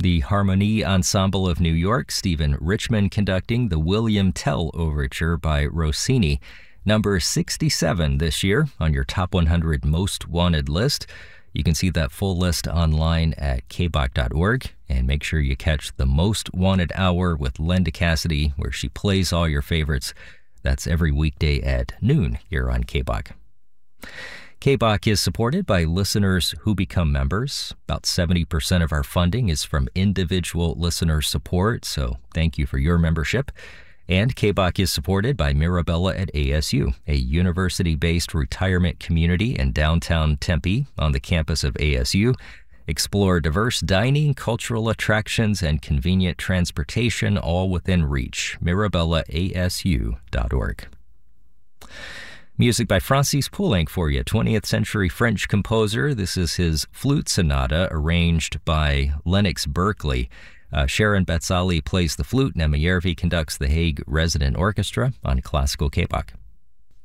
The Harmonie Ensemble of New York, Stephen Richman conducting the William Tell Overture by Rossini, number 67 this year on your Top 100 Most Wanted list. You can see that full list online at kbach.org, and make sure you catch the Most Wanted Hour with Linda Cassidy, where she plays all your favorites. That's every weekday at noon here on KBach. KBach is supported by listeners who become members. About 70% of our funding is from individual listener support, so thank you for your membership. And KBach is supported by Mirabella at ASU, a university-based retirement community in downtown Tempe on the campus of ASU. Explore diverse dining, cultural attractions, and convenient transportation, all within reach. MirabellaASU.org. Music by Francis Poulenc for you, 20th century French composer. This is his flute sonata arranged by Lennox Berkeley. Sharon Betzali plays the flute, and Emma Yervi conducts the Hague Resident Orchestra on Classical KBach.